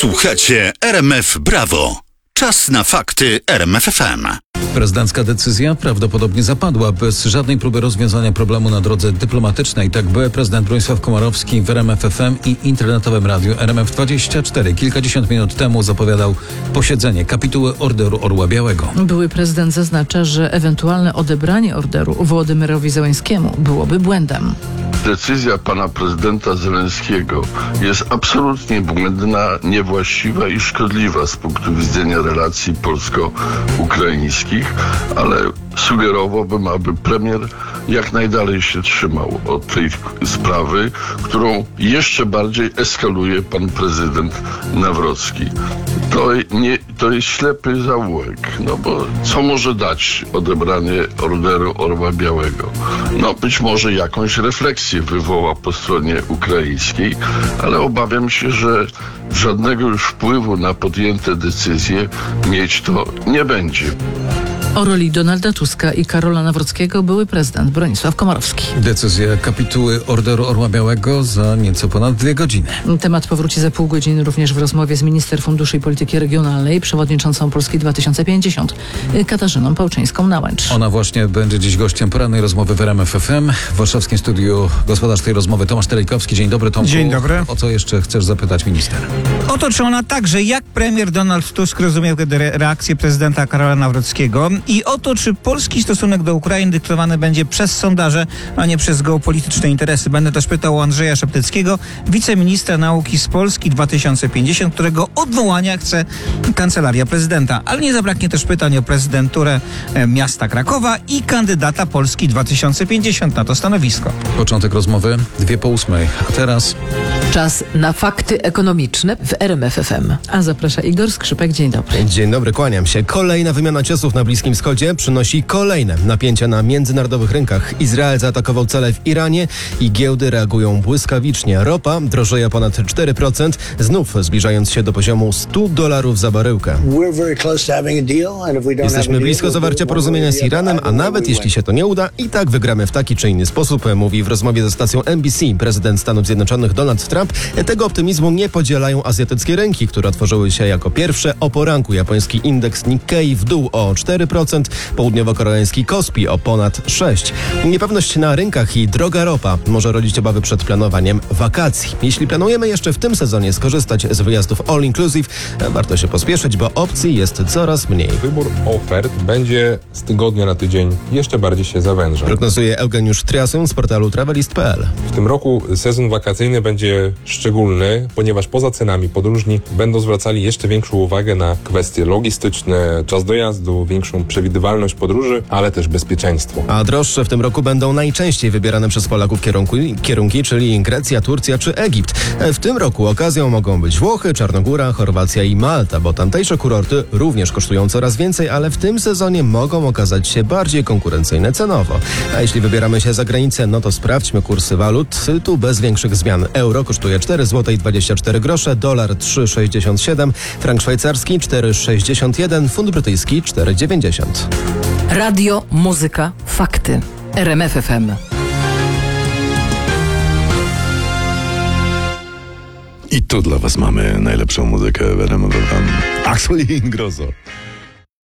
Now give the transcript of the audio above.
Słuchacie RMF Brawo. Czas na fakty RMF FM. Prezydencka decyzja prawdopodobnie zapadła bez żadnej próby rozwiązania problemu na drodze dyplomatycznej. Tak były prezydent Bronisław Komorowski w RMF FM i internetowym radiu RMF24 kilkadziesiąt minut temu zapowiadał posiedzenie kapituły Orderu Orła Białego. Były prezydent zaznacza, że ewentualne odebranie orderu Wołodymyrowi Zełenskiemu byłoby błędem. Decyzja pana prezydenta Zełenskiego jest absolutnie błędna, niewłaściwa i szkodliwa z punktu widzenia relacji polsko-ukraińskich, ale sugerowałbym, aby premier jak najdalej się trzymał od tej sprawy, którą jeszcze bardziej eskaluje pan prezydent Nawrocki. To jest ślepy zaułek, no bo co może dać odebranie Orderu Orła Białego? No być może jakąś refleksję wywoła po stronie ukraińskiej, ale obawiam się, że żadnego już wpływu na podjęte decyzje mieć to nie będzie. O roli Donalda Tuska i Karola Nawrockiego były prezydent Bronisław Komorowski. Decyzja kapituły Orderu Orła Białego za nieco ponad 2 godziny. Temat powróci za pół godziny również w rozmowie z minister funduszy i polityki regionalnej, przewodniczącą Polski 2050, Katarzyną Pałczyńską-Nałęcz. Ona właśnie będzie dziś gościem porannej rozmowy w RMF FM. W warszawskim studiu gospodarz tej rozmowy Tomasz Terejkowski. Dzień dobry, Tomku. Dzień dobry. O co jeszcze chcesz zapytać minister? O to, czy ona także, jak premier Donald Tusk rozumiał reakcję prezydenta Karola Nawrockiego i o to, czy polski stosunek do Ukrainy dyktowany będzie przez sondaże, a nie przez geopolityczne interesy. Będę też pytał o Andrzeja Szeptyckiego, wiceministra nauki z Polski 2050, którego odwołania chce Kancelaria Prezydenta. Ale nie zabraknie też pytań o prezydenturę miasta Krakowa i kandydata Polski 2050 na to stanowisko. Początek rozmowy 7:02, a teraz... Czas na fakty ekonomiczne w RMF FM. A zaprasza Igor Skrzypek. Dzień dobry. Dzień dobry, kłaniam się. Kolejna wymiana ciosów na Bliskim Wschodzie przynosi kolejne napięcia na międzynarodowych rynkach. Izrael zaatakował cele w Iranie i giełdy reagują błyskawicznie. Ropa drożeje ponad 4%, znów zbliżając się do poziomu $100 za baryłkę. Jesteśmy blisko zawarcia porozumienia z Iranem, a nawet jeśli się to nie uda, i tak wygramy w taki czy inny sposób, mówi w rozmowie ze stacją NBC prezydent Stanów Zjednoczonych Donald Trump. Tego optymizmu nie podzielają azjatyckie rynki, które otworzyły się jako pierwsze. O poranku japoński indeks Nikkei w dół o 4%, południowo-koreański Kospi o ponad 6%. Niepewność na rynkach i droga ropa może rodzić obawy przed planowaniem wakacji. Jeśli planujemy jeszcze w tym sezonie skorzystać z wyjazdów all inclusive, warto się pospieszyć, bo opcji jest coraz mniej. Wybór ofert będzie z tygodnia na tydzień jeszcze bardziej się zawężał. Prognozuje Eugeniusz Triasyn z portalu travelist.pl. W tym roku sezon wakacyjny będzie szczególny, ponieważ poza cenami podróżni będą zwracali jeszcze większą uwagę na kwestie logistyczne, czas dojazdu, większą przewidywalność podróży, ale też bezpieczeństwo. A droższe w tym roku będą najczęściej wybierane przez Polaków kierunki, czyli Grecja, Turcja czy Egipt. W tym roku okazją mogą być Włochy, Czarnogóra, Chorwacja i Malta, bo tamtejsze kurorty również kosztują coraz więcej, ale w tym sezonie mogą okazać się bardziej konkurencyjne cenowo. A jeśli wybieramy się za granicę, no to sprawdźmy kursy walut. Tu bez większych zmian. Euro kosztuje 4,24 zł, dolar 3,67, frank szwajcarski 4,61, funt brytyjski 4,90. Radio, muzyka, fakty. RMF FM. I tu dla was mamy najlepszą muzykę w RMF FM. Axel Ingrosso.